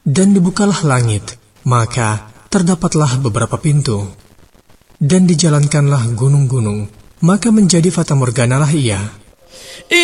Dan dibukalah langit, maka terdapatlah beberapa pintu. Dan dijalankanlah gunung-gunung, maka menjadi fatamorganalah ia.